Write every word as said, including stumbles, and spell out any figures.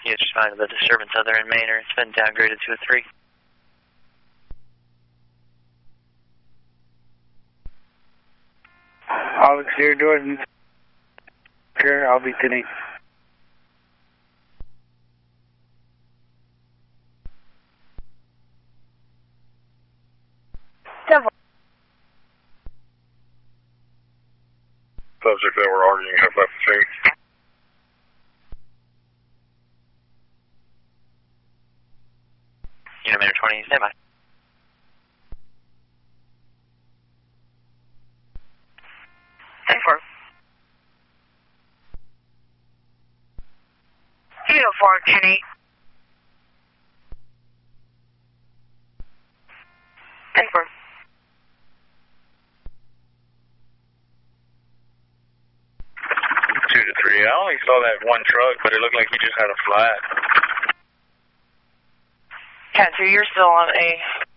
You just responded to the disturbance out there in Manor. It's been downgraded to a three. All clear, Jordan. Clear, I'll be today. Subject that we're arguing has left the scene. Unit Manor twenty, stand by. ten four. Unit four, ten eight. ten four. Two to three. I only saw that one truck, but it looked like he just had a flat. ten two, you're still on A.